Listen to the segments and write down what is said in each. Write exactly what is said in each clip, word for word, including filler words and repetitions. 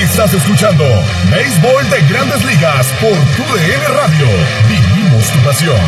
Estás escuchando Béisbol de Grandes Ligas por Tu D N Radio. Vivimos tu pasión.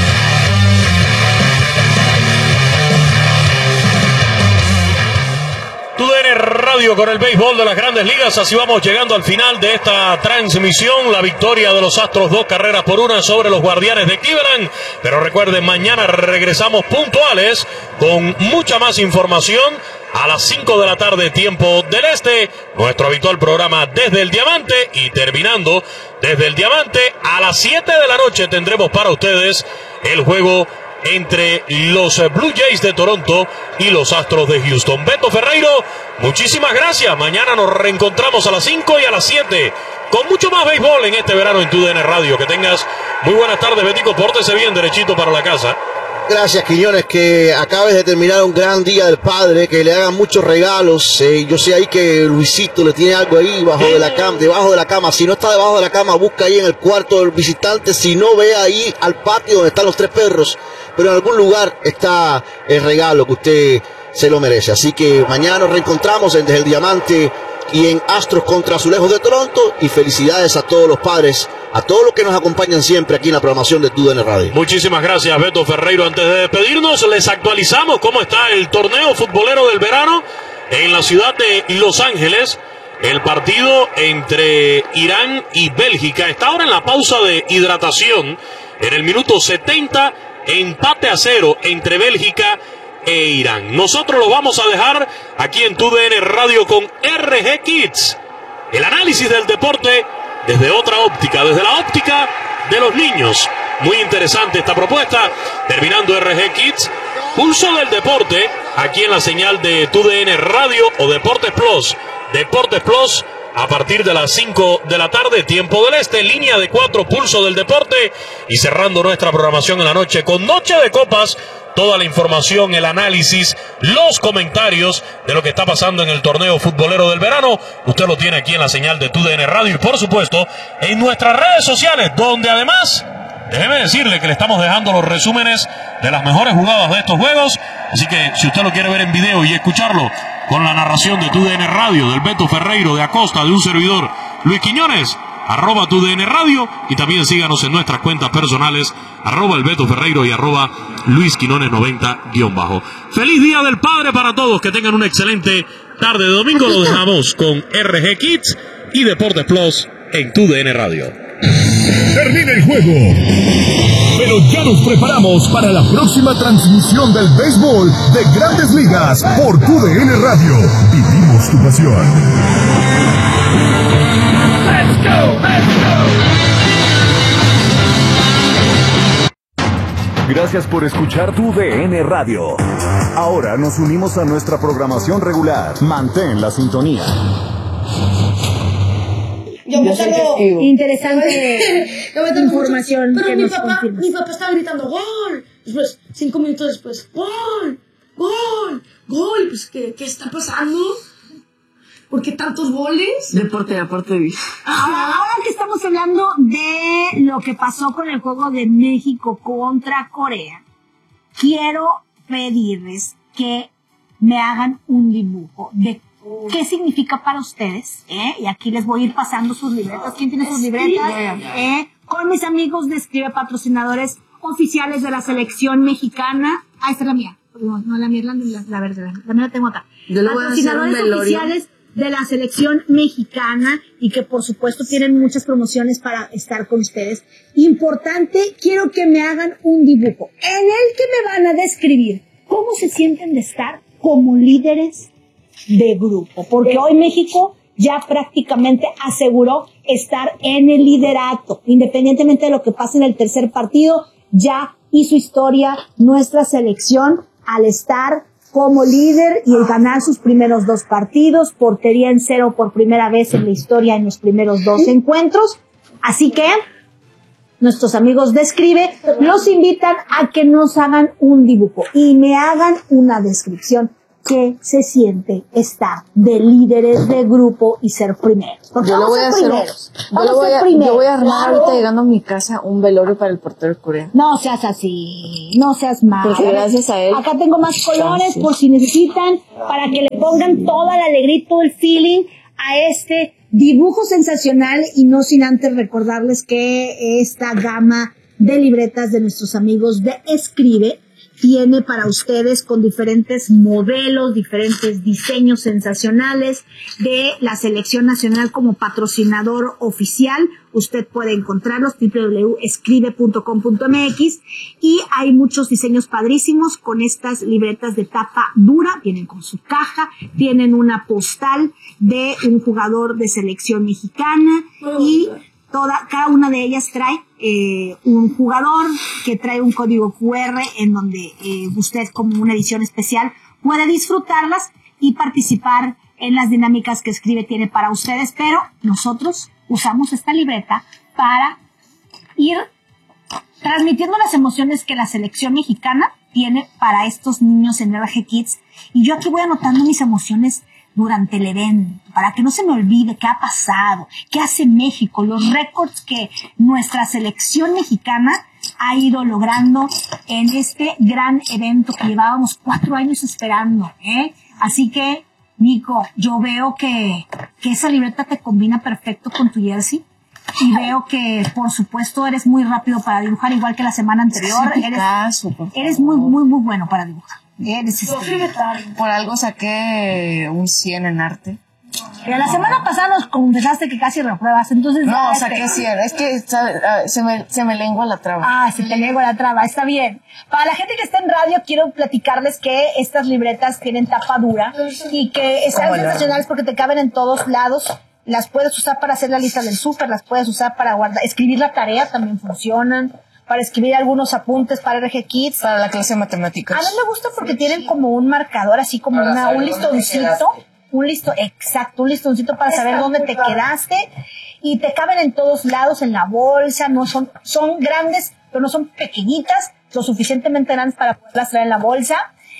Tu D N Radio con el béisbol de las Grandes Ligas. Así vamos llegando al final de esta transmisión. La victoria de los Astros, dos carreras por una sobre los Guardianes de Cleveland. Pero recuerden, mañana regresamos puntuales con mucha más información. A las cinco de la tarde, tiempo del este, nuestro habitual programa Desde el Diamante. Y terminando Desde el Diamante, a las siete de la noche tendremos para ustedes el juego entre los Blue Jays de Toronto y los Astros de Houston. Beto Ferreiro, muchísimas gracias. Mañana nos reencontramos a las cinco y a las siete con mucho más béisbol en este verano en Tu D N Radio. Que tengas muy buenas tardes, Betico. Pórtese bien, derechito para la casa. Gracias, Quiñones, que acabes de terminar un gran día del padre, que le hagan muchos regalos. Eh, yo sé ahí que Luisito le tiene algo ahí bajo de la cama, debajo de la cama. Si no está debajo de la cama, busca ahí en el cuarto del visitante. Si no, ve ahí al patio donde están los tres perros. Pero en algún lugar está el regalo que usted se lo merece. Así que mañana nos reencontramos en Desde el Diamante y en Astros contra Azulejos de Toronto. Y felicidades a todos los padres, a todos los que nos acompañan siempre aquí en la programación de Tu D N Radio. Muchísimas gracias, Beto Ferreiro. Antes de despedirnos, les actualizamos cómo está el torneo futbolero del verano en la ciudad de Los Ángeles. El partido entre Irán y Bélgica está ahora en la pausa de hidratación. En el minuto setenta, empate a cero entre Bélgica e Irán. Nosotros lo vamos a dejar aquí en Tu D N Radio con R G Kids. El análisis del deporte desde otra óptica, desde la óptica de los niños. Muy interesante esta propuesta. Terminando R G Kids, pulso del deporte, aquí en la señal de Tu D N Radio o Deportes Plus. Deportes Plus, a partir de las cinco de la tarde, tiempo del este, línea de cuatro, pulso del deporte. Y cerrando nuestra programación en la noche con Noche de Copas. Toda la información, el análisis, los comentarios de lo que está pasando en el torneo futbolero del verano. Usted lo tiene aquí en la señal de Tu D N Radio y, por supuesto, en nuestras redes sociales, donde además, déjeme decirle que le estamos dejando los resúmenes de las mejores jugadas de estos juegos. Así que, si usted lo quiere ver en video y escucharlo con la narración de Tu D N Radio, del Beto Ferreiro, de Acosta, de un servidor, Luis Quiñones, arroba Tu D N Radio, y también síganos en nuestras cuentas personales, arroba el Beto Ferreiro y arroba Luis Quinones noventa guión bajo. Feliz Día del Padre para todos, que tengan una excelente tarde de domingo. Lo dejamos con R G Kids y Deportes Plus en Tu D N Radio. Termina el juego, pero ya nos preparamos para la próxima transmisión del béisbol de Grandes Ligas por Tu D N Radio. Vivimos tu pasión. Let's go, let's go. Gracias por escuchar Tu D N Radio. Ahora nos unimos a nuestra programación regular. Mantén la sintonía. Yo me salgo. Interesante información. Pero que mi nos papá, confirma. mi papá estaba gritando ¡gol! Después, cinco minutos después, ¡gol! ¡Gol! ¡Gol! Pues, ¿qué, qué está pasando? ¿Por qué tantos goles? Deporte, deporte. Ahora que estamos hablando de lo que pasó con el juego de México contra Corea, quiero pedirles que me hagan un dibujo de qué significa para ustedes, ¿eh? Y aquí les voy a ir pasando sus libretas. ¿Quién tiene sus libretas? ¿Eh? Con mis amigos de Escribe, patrocinadores oficiales de la selección mexicana. Ah, esta es la mía. No, no la mía es la, la, la verde. La, la mía la tengo acá. Yo le voy a hacer un velorio. Oficiales de la selección mexicana y que por supuesto tienen muchas promociones para estar con ustedes. Importante, quiero que me hagan un dibujo en el que me van a describir cómo se sienten de estar como líderes de grupo, porque hoy México ya prácticamente aseguró estar en el liderato, independientemente de lo que pase en el tercer partido. Ya hizo historia nuestra selección al estar como líder y el ganar sus primeros dos partidos, portería en cero por primera vez en la historia en los primeros dos encuentros. Así que nuestros amigos de Escribe los invitan a que nos hagan un dibujo y me hagan una descripción. ¿Qué se siente estar de líderes de grupo y ser primeros? Porque yo lo voy a hacer. Primeros. Yo, lo voy a, yo voy a armar claro. ahorita llegando a mi casa un velorio para el portero de Corea. No seas así, no seas mal. Porque gracias a él. Acá tengo más colores por si necesitan, para que le pongan toda la alegría, todo el feeling a este dibujo sensacional y no sin antes recordarles que esta gama de libretas de nuestros amigos de Escribe tiene para ustedes con diferentes modelos, diferentes diseños sensacionales de la selección nacional como patrocinador oficial. Usted puede encontrarlos doble u doble u doble u punto escribe punto com punto m x y hay muchos diseños padrísimos con estas libretas de tapa dura. Vienen con su caja, tienen una postal de un jugador de selección mexicana y toda, cada una de ellas trae eh, un jugador que trae un código cu erre en donde eh, usted como una edición especial puede disfrutarlas y participar en las dinámicas que Escribe tiene para ustedes, pero nosotros usamos esta libreta para ir transmitiendo las emociones que la selección mexicana tiene para estos niños en R G Kids, y yo aquí voy anotando mis emociones durante el evento, para que no se me olvide qué ha pasado, qué hace México, los récords que nuestra selección mexicana ha ido logrando en este gran evento que llevábamos cuatro años esperando, ¿eh? Así que, Nico, yo veo que, que esa libreta te combina perfecto con tu jersey. Y veo que, por supuesto, eres muy rápido para dibujar, igual que la semana anterior. Sí, eres, Picasso, por eres muy, muy, muy bueno para dibujar. Eres este, Por algo saqué un cien en arte. Pero la semana pasada nos confesaste que casi repruebas, entonces... No, ya, saqué este, cien. Es que ¿sabe? se me, se me lengua la traba. Ah, se te lengua la traba, está bien. Para la gente que está en radio, quiero platicarles que estas libretas tienen tapa dura y que están ¿Cómo la- sensacionales porque te caben en todos lados. Las puedes usar para hacer la lista del súper, las puedes usar para guardar, escribir la tarea, también funcionan, para escribir algunos apuntes para R G Kids. Para la clase de matemáticas. A mí me gusta porque tienen como un marcador, así como Para una, saber un dónde te listoncito, quedaste. un listo, exacto, un listoncito para saber dónde te quedaste, y te caben en todos lados, en la bolsa, no son, son grandes, pero no son pequeñitas, lo suficientemente grandes para poderlas traer en la bolsa,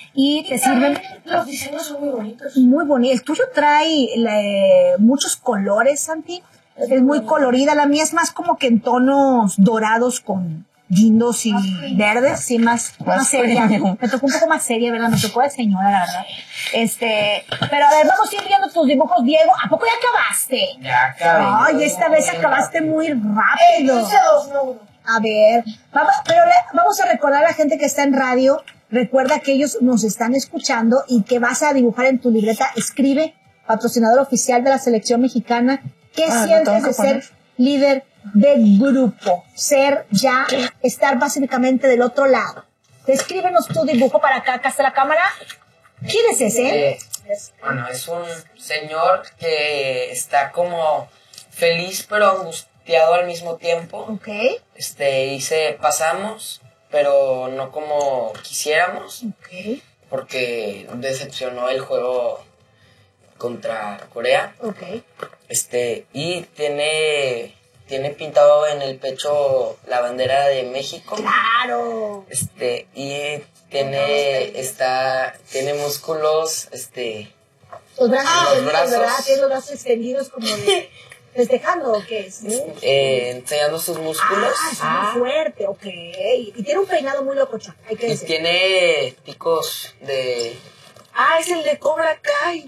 y te sirven. Los diseños son muy bonitos. Muy bonito. El tuyo trae le- muchos colores, Santi. Es muy colorida. La mía es más como que en tonos dorados con guindos y verdes, sí, más, más, Más seria. premium. Me tocó un poco más seria, ¿verdad? Me tocó de señora, la verdad. Este, pero a ver, vamos a ir viendo tus dibujos, Diego. ¿A poco ya acabaste? Ya acabé. Ay, esta vez acabaste muy Eh, rápido. hice dos, no uno. A ver, vamos, pero le- vamos a recordar a la gente que está en radio. Recuerda que ellos nos están escuchando y que vas a dibujar en tu libreta. Escribe, patrocinador oficial de la selección mexicana. ¿Qué Ah, ¿lo sientes tengo de que ser poner? líder de grupo? Ser ya, estar básicamente del otro lado. Descríbenos tu dibujo para acá. Acá está la cámara. ¿Quién es ese? Eh, bueno, es un señor que está como feliz pero angustiado al mismo tiempo. Ok, Este, dice, pasamos, pero no como quisiéramos, ok, porque decepcionó el juego contra Corea. ok. Este, y tiene, tiene pintado en el pecho la bandera de México. Claro. Este, y tiene, está, tiene músculos, este, Los brazos Los extendidos, brazos. ¿verdad? Tiene los brazos extendidos como de festejando, ¿o qué es? eh, enseñando sus músculos. Ah, es muy fuerte, ok. Y tiene un peinado muy locochón, hay que Y decir. tiene picos de... Ah, es el de Cobra Kai.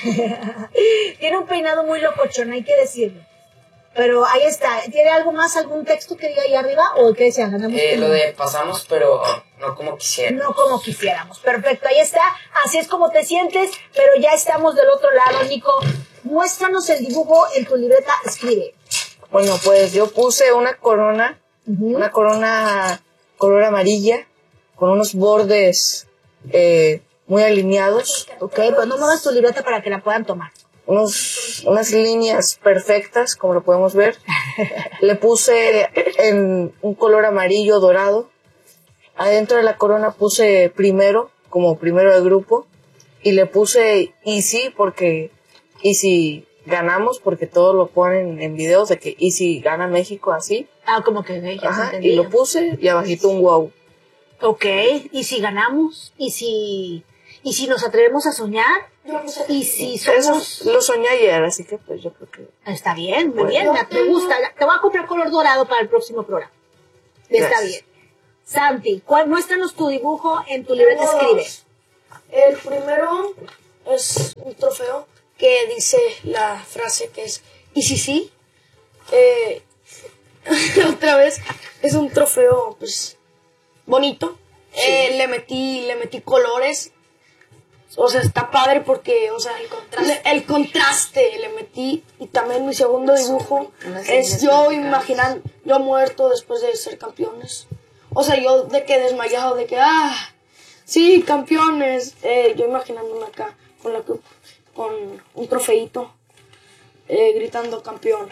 Tiene un peinado muy locochón, hay que decirlo. Pero ahí está. ¿Tiene algo más, algún texto que diga ahí arriba? ¿O qué decía? Ganamos Eh, como- lo de pasamos, pero no como quisiera. No como quisiéramos. Perfecto, ahí está. Así es como te sientes, pero ya estamos del otro lado, Nico. Muéstranos el dibujo en tu libreta, escribe. Bueno, pues yo puse una corona, Ujú. una corona color amarilla, con unos bordes eh, muy alineados, Ok, pues no muevas tu libreta para que la puedan tomar. unos, unas líneas perfectas, como lo podemos ver. Le puse en un color amarillo dorado. Adentro de la corona puse primero, como primero de grupo, y le puse Easy porque Easy ganamos, porque todos lo ponen en videos de que Easy gana México así. Ah, como que ya se Ajá, entendía. y lo puse y abajito un wow. Ok, ¿y si ganamos? ¿Y si, y si nos atrevemos a soñar? ¿Y si somos...? Eso lo soñé ayer, así que pues yo creo que... Está bien, muy bien, me, me gusta. Te voy a comprar color dorado para el próximo programa. Está Gracias. bien. Santi, ¿cuál, muéstranos tu dibujo en tu libreta, Tengo escribe. dos. El primero es un trofeo que dice la frase que es, y si sí, eh, otra vez, es un trofeo, pues, bonito. Sí. Eh, le metí, le metí colores. O sea, está padre porque, o sea, el contraste, le, el contraste le metí. Y también mi segundo dibujo es yo imaginando, yo muerto después de ser campeones. O sea, yo de que desmayado, de que, ah, sí, campeones. Eh, yo imaginándome acá con, la, con un trofeito, eh, gritando campeón.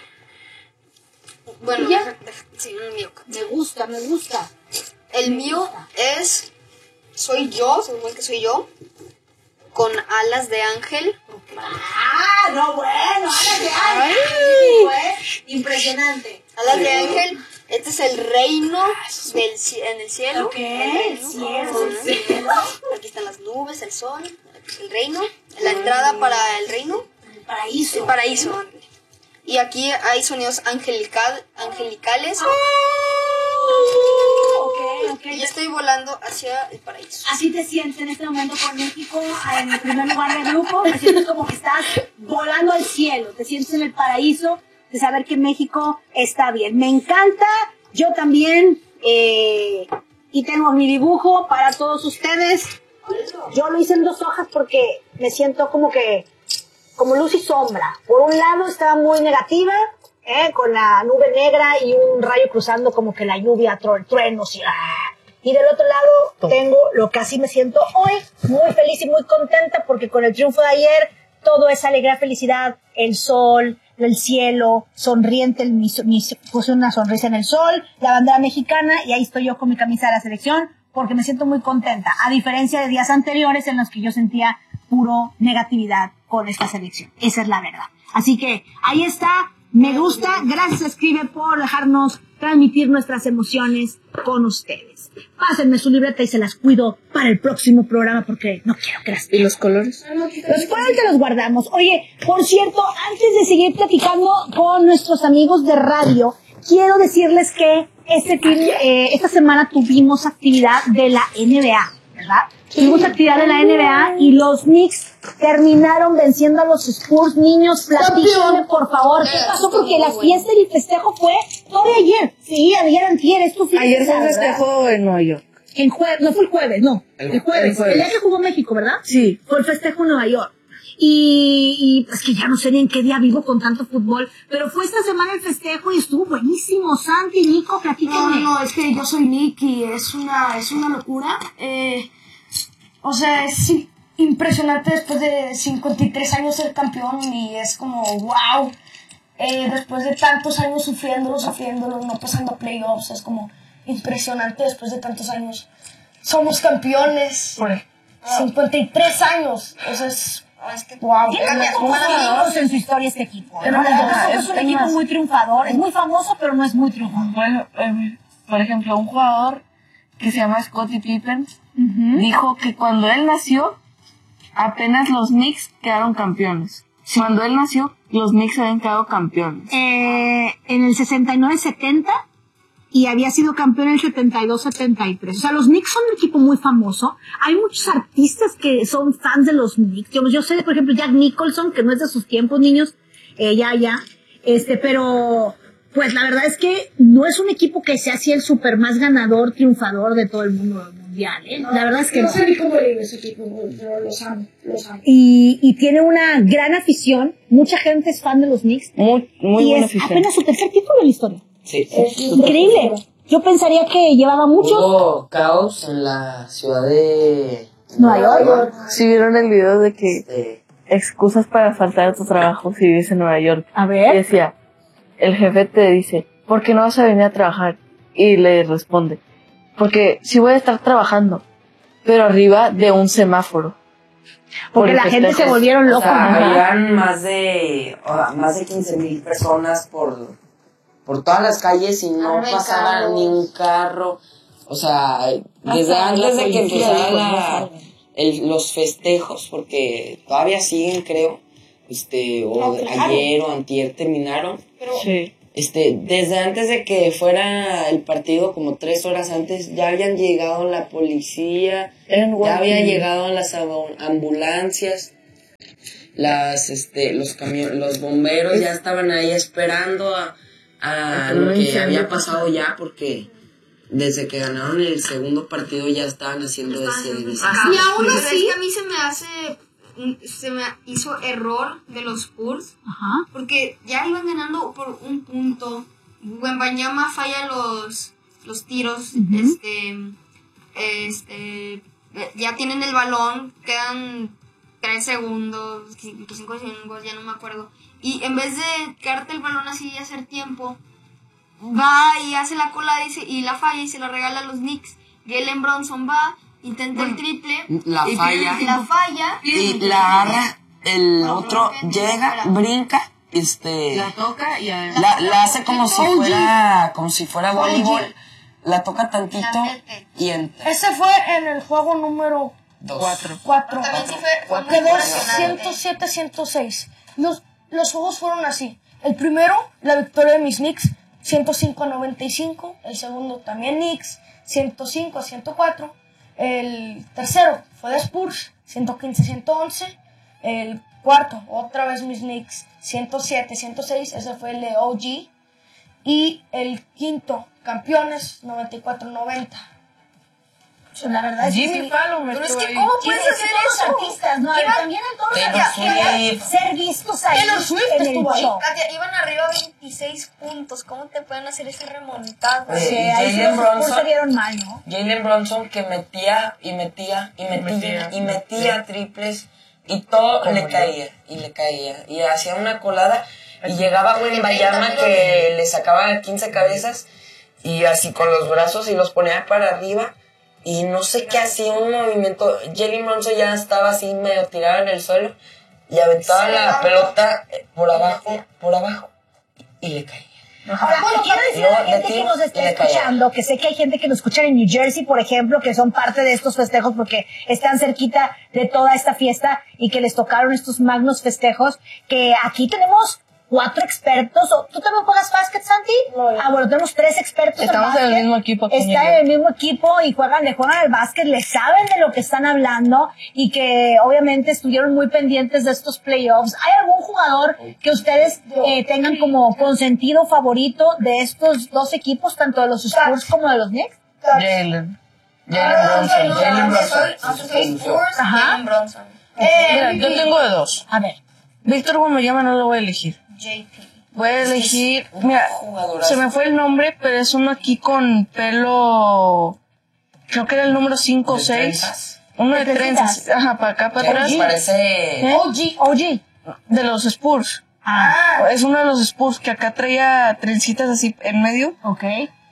Bueno, ¿Ya? sí, el mío. Me gusta, me gusta. El mío es, soy yo, según que soy yo, con alas de ángel. Ah, no, bueno, alas de ángel. Ay. Impresionante. Alas de ángel. Este es el reino del, en el cielo. Okay, el reino, el cielo, el cielo. Aquí están las nubes, el sol, el reino. La entrada para el reino. El paraíso. El paraíso. Y aquí hay sonidos angelical, angelicales. Okay, okay. Y estoy volando hacia el paraíso. Así te sientes en este momento con México en el primer lugar del grupo. Te sientes como que estás volando al cielo. Te sientes en el paraíso de saber que México está bien. Me encanta. Yo también. Eh, y tengo mi dibujo para todos ustedes. Yo lo hice en dos hojas porque me siento como que como luz y sombra. Por un lado estaba muy negativa, ¿eh? Con la nube negra y un rayo cruzando como que la lluvia, tru- truenos y... ¡ah! Y del otro lado tengo lo que así me siento hoy, muy feliz y muy contenta porque con el triunfo de ayer todo es alegría, felicidad, el sol, el cielo, sonriente, el, mi, mi, puse una sonrisa en el sol, la bandera mexicana y ahí estoy yo con mi camisa de la selección porque me siento muy contenta, a diferencia de días anteriores en los que yo sentía puro negatividad con esta selección. Esa es la verdad. Así que ahí está. Me gusta. Gracias, Escribe, por dejarnos transmitir nuestras emociones con ustedes. Pásenme su libreta y se las cuido para el próximo programa porque no quiero que las... ¿Y los colores? Los colores te los guardamos. Oye, por cierto, antes de seguir platicando con nuestros amigos de radio, quiero decirles que este fin, eh, esta semana tuvimos actividad de la N B A, ¿verdad? Tuvimos actividad de la N B A y los Knicks terminaron venciendo a los Spurs. Niños, platíquenme, por favor, ¿qué pasó? Porque la fiesta y el festejo fue todo de ayer. Sí, ayer, antier, esto fue... Ayer fue el festejo en Nueva York. En jueves, no fue el jueves, no. El, el, jueves, el jueves. El día que jugó México, ¿verdad? Sí. Fue el festejo en Nueva York. Y, y pues que ya no sé ni en qué día vivo con tanto fútbol. Pero fue esta semana el festejo y estuvo buenísimo. Santi, Nico, platíquenme. No, no, es que yo soy Nick y es una, es una locura. Eh, o sea, es impresionante después de cincuenta y tres años ser campeón y es como, wow. Eh, después de tantos años sufriéndolo, sufriéndolo, no pasando a playoffs, es como impresionante después de tantos años. Somos campeones. Bueno. cincuenta y tres años. Eso es... Wow. Tiene muchos en su historia este equipo. ¿No? No, es, es un equipo muy triunfador. Es muy famoso, pero no es muy triunfador. Bueno, eh, por ejemplo, un jugador que se llama Scottie Pippen uh-huh. dijo que cuando él nació, apenas los Knicks quedaron campeones. Sí. Cuando él nació, los Knicks habían quedado campeones. Eh, en el sesenta y nueve setenta y había sido campeón en el setenta y dos setenta y tres. O sea, los Knicks son un equipo muy famoso. Hay muchos artistas que son fans de los Knicks. Yo, yo sé, por ejemplo, Jack Nicholson, que no es de sus tiempos, niños, eh, ya, ya. Este, pero, pues la verdad es que no es un equipo que sea así el súper más ganador, triunfador de todo el mundo mundial, ¿eh? No, la verdad es que no. No sé ni cómo le ese equipo, pero los amo, los amo. Y, y tiene una gran afición. Mucha gente es fan de los Knicks. Muy, muy y buena es afición. apenas su tercer título en la historia. Sí. Es increíble. Yo pensaría que llevaba muchos. Hubo caos en la ciudad de Nueva York. Sí, vieron el video de que Este, excusas para faltar a tu trabajo si vives en Nueva York. A Y ver. decía, el jefe te dice, ¿por qué no vas a venir a trabajar? Y le responde, porque sí voy a estar trabajando, pero arriba de un semáforo. Porque Por la el gente se festejo. volvieron o locos. sea, Ajá. habían más de oh, más de quince mil personas por por todas las calles y no Ah, pasaba carros. ni un carro. O sea, desde antes de que empezaran la- el- los festejos, porque todavía siguen, creo, este, o ayer o antier terminaron. Sí. Este, desde antes de que fuera el partido, como tres horas antes, ya habían llegado la policía, Eran ya guapos. habían llegado las ambu- ambulancias. las, este, los camiones, los bomberos ya estaban ahí esperando a, a lo que había pasado ya, porque desde que ganaron el segundo partido ya estaban haciendo ese desastre. Y aún así, a mí se me hace, se me hizo error de los Spurs, Ajá. porque ya iban ganando por un punto. Wembanyama falla los, los tiros, uh-huh. este, este, ya tienen el balón, quedan tres segundos, cinco segundos, ya no me acuerdo. Y en vez de quedarte el balón así y hacer tiempo, va y hace la cola y, se, y la falla y se la regala a los Knicks. Jalen Brunson va, intenta bueno, el triple, la y falla, la falla y la agarra, el no, otro no, llega, espera. brinca, este, la toca y a... la, la hace como si fuera, como si fuera voleibol, la toca tantito y entra. Ese fue en el juego número cuatro. cuatro. También sí fue, fue Quedó ciento siete a ciento seis. Los, los juegos fueron así. El primero, la victoria de mis Knicks, ciento cinco a noventa y cinco. El segundo también Knicks, ciento cinco a ciento cuatro. El tercero fue de Spurs, ciento quince a ciento once. El cuarto, otra vez mis Knicks, ciento siete a ciento seis. Ese fue el de O G. Y el quinto, campeones, noventa y cuatro a noventa. La verdad es Jimmy que Fallon me pero es estuvo que ahí. ¿cómo puedes hacer todos eso? los artistas, ¿no? Iban- También en todos los Taylor artistas querían Swift. ser vistos ahí Taylor Swift en el estuvo ahí. show. Katia, iban arriba veintiséis puntos. ¿Cómo te pueden hacer ese remontado? Eh, Sí, ahí sí Jalen los Spurs Brunson- se vieron mal, ¿no? Jalen Brunson que metía y metía y metía, Metía. y metía triples y todo Como le yo. caía y le caía y hacía una colada y llegaba Wembanyama que le sacaba quince cabezas y así con los brazos y los ponía para arriba y no sé qué hacía un movimiento. Jalen Brunson ya estaba así medio tirado en el suelo y aventaba la pelota por abajo, por abajo y le caía. Ahora, quiero decir a la gente que nos está escuchando, que sé que hay gente que nos escucha en New Jersey, por ejemplo, que son parte de estos festejos porque están cerquita de toda esta fiesta y que les tocaron estos magnos festejos, que aquí tenemos cuatro expertos. ¿Tú también juegas básquet, Santi? No, yo. Ah, bueno, tenemos tres expertos Estamos en en el básquet. mismo equipo. Están Toño. en el mismo equipo y juegan, le juegan al básquet, le saben de lo que están hablando y que obviamente estuvieron muy pendientes de estos playoffs. ¿Hay algún jugador que ustedes eh, tengan como consentido favorito de estos dos equipos, tanto de los Spurs como de los Knicks? Jalen. Jalen Ah, Brunson. no, Jalen aunque Brunson. soy- aunque soy Spurs, Ajá. Jalen Brunson. Mira, yo tengo de dos. A ver. Víctor Wembanyama no lo voy a elegir. J P. Voy a elegir, mira, Jugadorazo. se me fue el nombre, pero es uno aquí con pelo, creo que era el número cinco o ¿De seis. trenzas? Uno de ¿De trenzas, trencitas? ajá, para acá, para Que atrás. parece ¿Eh? O G, O G. De los Spurs. Ah, Es uno de los Spurs que acá traía trencitas así en medio. ok.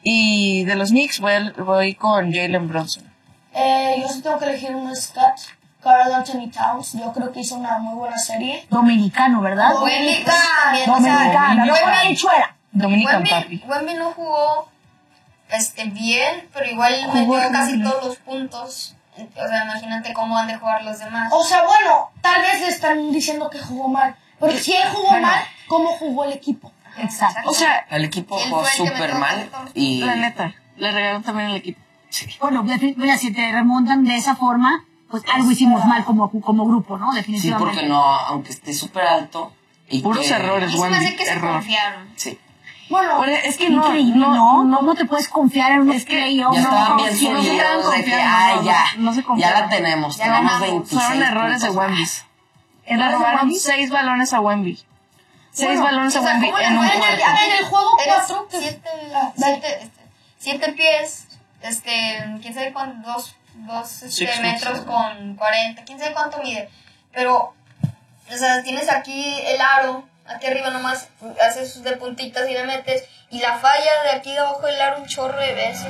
Y de los Knicks voy, a- voy con Jalen Brunson. Eh, yo sí tengo que elegir un Scott, Karl Anthony Towns. Yo creo que hizo una muy buena serie. Dominicano, ¿verdad? Wemby, pues, también, o sea, Dominicano, no Wemby- fue Venezuela. Dominican Wemby, Papi. Wemby no jugó este, bien, pero igual Jugó metió casi bien. todos los puntos. O sea, imagínate cómo han de jugar los demás. O sea, bueno, tal vez le están diciendo que jugó mal. Pero si él jugó Bueno. mal, ¿cómo jugó el equipo? Exacto. O sea, el equipo ¿Quién jugó fue el que súper metió mal tanto? y la neta, le regalaron también el equipo. Bueno, defi- mira, si te remontan de esa forma, pues algo hicimos mal como, como grupo, ¿no? sí, Definitivamente. porque no, aunque esté súper alto y Puros que- errores, A mí se me hace Wemby, que se error. confiaron. Sí. Bueno, Bueno, es que no, Increíble, no, ¿no? no, ¿Cómo te puedes confiar en unos Es que playoffs? Ya no, estaban bien sí, no se estaban sólidos de que, confiando, ay, no, ya, no se ya confiaron. la tenemos, Ya tenemos ganamos. veintiséis Fueron errores de puntos. Wemby. Le ¿Errores de robaron Wemby? seis balones a Wemby. Seis Bueno, balones a O sea, Wemby ¿cómo le en un fue en el- cuarto. a ver, en el juego eres cuatro, que- siete, Ah, dale. siete, este, siete pies, este, quién sabe cuánto, dos, dos este, Six metros feet. con cuarenta, quién sabe cuánto mide. Pero, o sea, tienes aquí el aro, aquí arriba nomás haces sus de puntitas y le metes, y la falla de aquí debajo del aro un chorro de veces.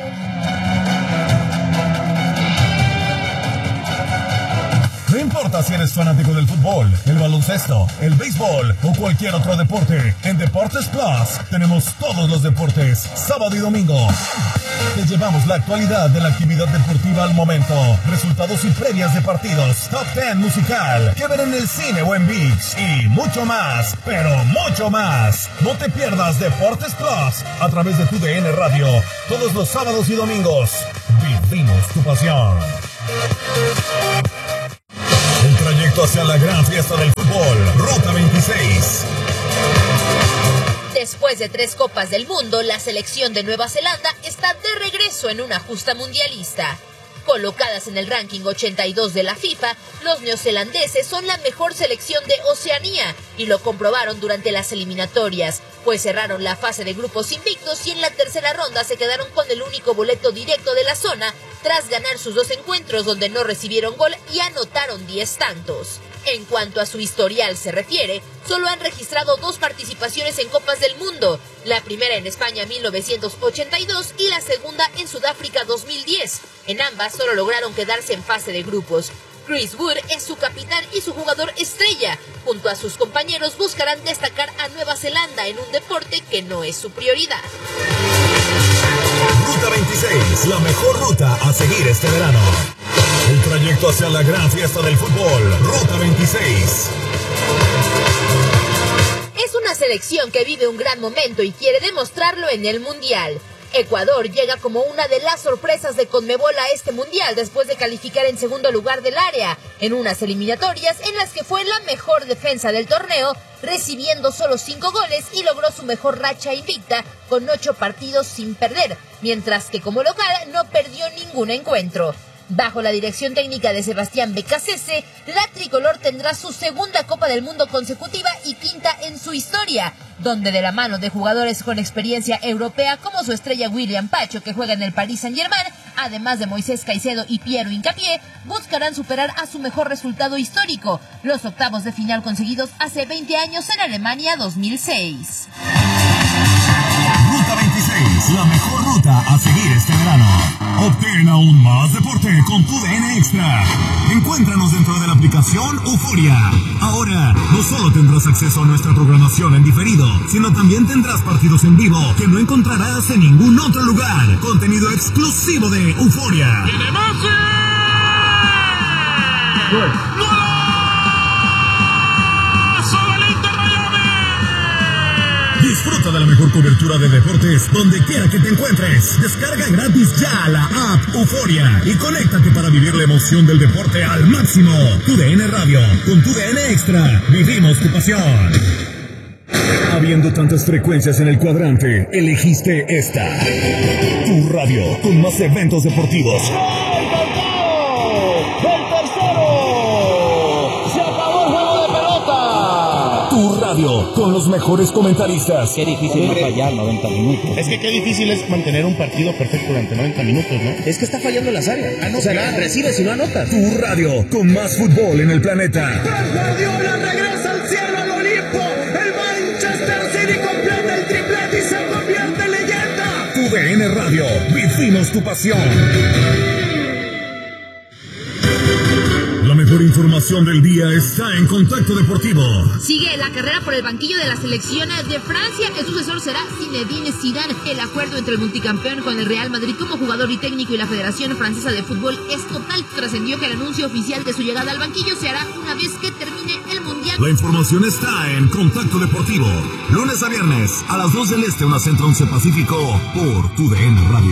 No importa si eres fanático del fútbol, el baloncesto, el béisbol o cualquier otro deporte, en Deportes Plus tenemos todos los deportes, sábado y domingo. Te llevamos la actualidad de la actividad deportiva al momento, resultados y previas de partidos, top diez musical, que ver en el cine o en ViX y mucho más, pero mucho más. No te pierdas Deportes Plus a través de tu D N Radio, todos los sábados y domingos. Vivimos tu pasión. Un trayecto trayecto hacia la gran fiesta del fútbol, Ruta veintiséis. Después de tres Copas del Mundo, la selección de Nueva Zelanda está de regreso en una justa mundialista. Colocadas en el ranking ochenta y dos de la FIFA, los neozelandeses son la mejor selección de Oceanía y lo comprobaron durante las eliminatorias, pues cerraron la fase de grupos invictos y en la tercera ronda se quedaron con el único boleto directo de la zona tras ganar sus dos encuentros donde no recibieron gol y anotaron diez tantos. En cuanto a su historial se refiere, solo han registrado dos participaciones en Copas del Mundo, la primera en España mil novecientos ochenta y dos y la segunda en Sudáfrica dos mil diez. En ambas solo lograron quedarse en fase de grupos. Chris Wood es su capitán y su jugador estrella. Junto a sus compañeros buscarán destacar a Nueva Zelanda en un deporte que no es su prioridad. Ruta veintiséis, la mejor ruta a seguir este verano. El trayecto hacia la gran fiesta del fútbol, Ruta veintiséis. Es una selección que vive un gran momento y quiere demostrarlo en el Mundial. Ecuador llega como una de las sorpresas de Conmebol a este Mundial después de calificar en segundo lugar del área, en unas eliminatorias en las que fue la mejor defensa del torneo, recibiendo solo cinco goles y logró su mejor racha invicta con ocho partidos sin perder, mientras que como local no perdió ningún encuentro. Bajo la dirección técnica de Sebastián Becasese, la tricolor tendrá su segunda Copa del Mundo consecutiva y quinta en su historia, donde de la mano de jugadores con experiencia europea como su estrella William Pacho, que juega en el Paris Saint-Germain, además de Moisés Caicedo y Piero Hincapié, buscarán superar a su mejor resultado histórico, los octavos de final conseguidos hace veinte años en Alemania dos mil seis. Ruta veintiséis, la mejor ruta a seguir este verano. Obtén aún más deporte con tu D N Extra. Encuéntranos dentro de la aplicación Euforia. Ahora, no solo tendrás acceso a nuestra programación en diferido, sino también tendrás partidos en vivo que no encontrarás en ningún otro lugar. Contenido exclusivo de Euforia. Disfruta de la mejor cobertura de deportes donde quiera que te encuentres. Descarga gratis ya la app Euforia y conéctate para vivir la emoción del deporte al máximo. Tu D N Radio, con tu D N Extra, vivimos tu pasión. Habiendo tantas frecuencias en el cuadrante, elegiste esta. Tu radio, con más eventos deportivos. Con los mejores comentaristas. Qué difícil es fallar noventa minutos. Es que qué difícil es mantener un partido perfecto durante noventa minutos, ¿no? Es que está fallando las áreas. Ah, no, o sea, claro. Recibes y no anotas. Tu radio, con más fútbol en el planeta. Guardiola regresa al cielo al Olimpo. El Manchester City completa el triplete y se convierte en leyenda. Tu D N Radio, vivimos tu pasión. La mejor información del día está en Contacto Deportivo. Sigue la carrera por el banquillo de la selección de Francia. El sucesor será Zinedine Zidane. El acuerdo entre el multicampeón con el Real Madrid como jugador y técnico y la Federación Francesa de Fútbol es total. Trascendió que el anuncio oficial de su llegada al banquillo se hará una vez que termine el Mundial. La información está en Contacto Deportivo. Lunes a viernes a las dos del Este, una Centro once Pacífico por tu D N Radio.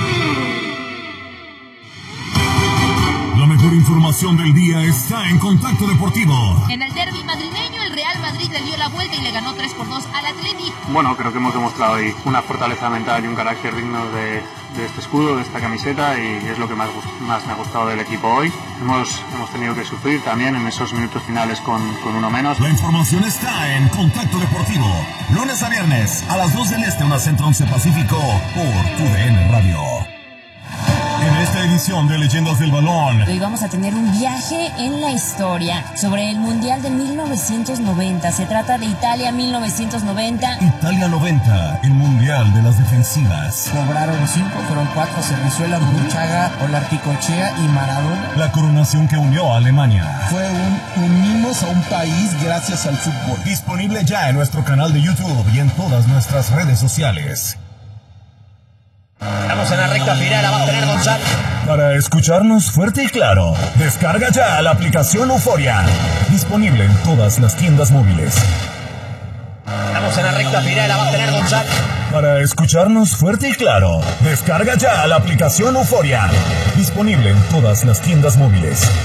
La mejor información del día está en Contacto Deportivo. En el derbi madrileño, el Real Madrid le dio la vuelta y le ganó tres por dos al Atleti. Bueno, creo que hemos demostrado ahí una fortaleza mental y un carácter digno de, de este escudo, de esta camiseta, y es lo que más, más me ha gustado del equipo hoy. Hemos, hemos tenido que sufrir también en esos minutos finales con, con uno menos. La información está en Contacto Deportivo. Lunes a viernes a las dos del Este, una Centro once Pacífico por tu D N Radio. En esta edición de Leyendas del Balón, hoy vamos a tener un viaje en la historia sobre el Mundial de mil novecientos noventa. Se trata de Italia mil novecientos noventa. Italia noventa, el Mundial de las defensivas. Cobraron cinco, fueron cuatro: Cerrizuela, Burruchaga, Olarticochea y Maradona. La coronación que unió a Alemania. Fue un unimos a un país gracias al fútbol. Disponible ya en nuestro canal de YouTube y en todas nuestras redes sociales. Estamos en la recta final, la va a tener González. Para escucharnos fuerte y claro, descarga ya la aplicación Euforia. Disponible en todas las tiendas móviles. Estamos en la recta final, la va a tener González. Para escucharnos fuerte y claro, descarga ya la aplicación Euforia. Disponible en todas las tiendas móviles.